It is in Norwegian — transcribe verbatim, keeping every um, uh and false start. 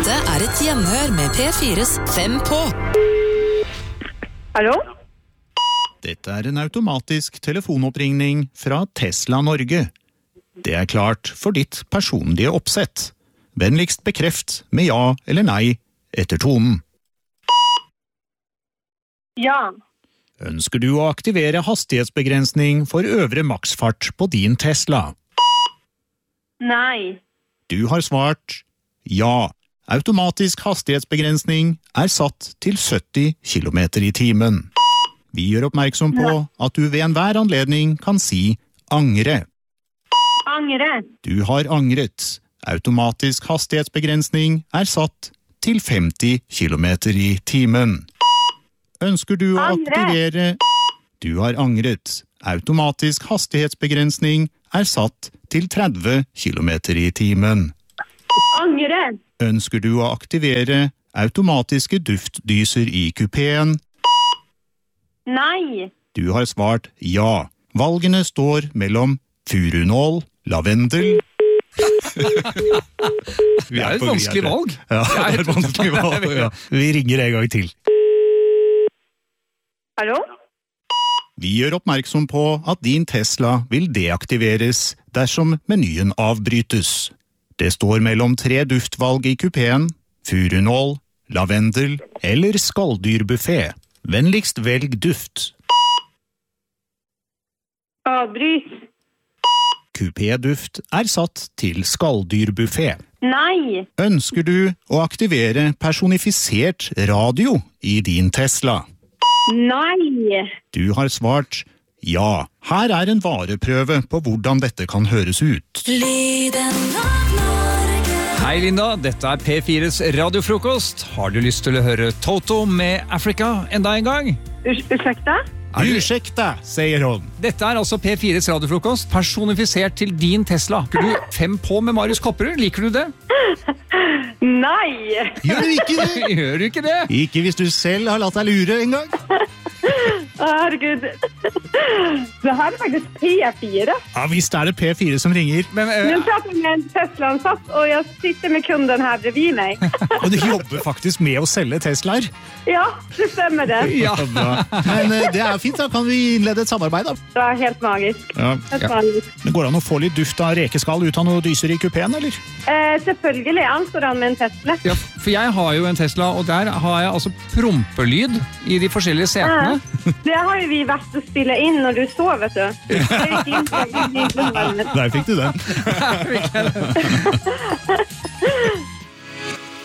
Dette er et gjenhør med P fires Fem på. Hallo? Dette er en automatisk telefonoppringning fra Tesla Norge. Det er klart for ditt personlige oppsett. Vennligst bekreft med ja eller nei etter tonen. Ja. Ønsker du å aktivere hastighetsbegrensning for øvre maksfart på din Tesla? Nei. Du har svart ja. Automatisk hastighetsbegrensning er satt til sytti kilometer i timen. Vi gjør oppmerksom på at du ved enhver anledning kan si angre. Angre. Du har angret. Automatisk hastighetsbegrensning er satt til femti kilometer i timen. Ønsker du å aktivere? Du har angret. Automatisk hastighetsbegrensning er satt til tretti kilometer i timen. Angre. Ønsker du å aktivere automatiske duftdyser i kupeen? Nei. Du har svart ja. Valgene står mellom furunål, lavendel... Det er et vanskelig valg. Ja, det er et vanskelig valg. Ja. Vi ringer en gang til. Hallo? Vi gjør oppmerksom på at din Tesla vil deaktiveres dersom menyen avbrytes. Det står mellom tre duftvalg i kupeen, furunål, lavendel eller skalldyrbuffet. Vennligst velg duft. Avbryt. Kupéduft er satt til skalldyrbuffet. Nei. Ønsker du å aktivere personifisert radio i din Tesla? Nei. Du har svart ja. Her er en vareprøve på hvordan dette kan høres ut. Lyden av Norge. Hei Linda, dette er P fires radiofrokost. Har du lyst til å høre Toto med Africa enda en gang? Urs- Ursäkta? Ursäkta, sier hun. Dette er altså P fires radiofrokost, personifisert til din Tesla. Liker du Fem på med Marius Kopperud? Liker du det? Nei. Gjør du ikke det? Gjør du ikke det? Ikke hvis du selv har latt deg lure en gang. Herregud. Det her er faktisk P fire. Ja, visst er det P fire som ringer. Men, eh, Nu pratar med en Tesla-ansatt och jag sitter med kunden här bredvid mig. Og du jobber faktisk med å selge Teslaer. Ja, det stämmer det. ja. Bra. Men eh, det er fint, da kan vi innlede et samarbeid da. Det är helt magiskt. Ja. Helt Ja. magiskt. Men går det an å få litt duft av rekeskall ut av noen dyser i kupeen, eller? Eh, selvfølgelig anstår han med en Tesla. Ja, for jeg har jo en Tesla, og der har jeg altså prompelyd i de forskjellige setene. Det har ju vi vært å spille inn når du sov, vet du. Det gick in- det gick in- Der fikk du den.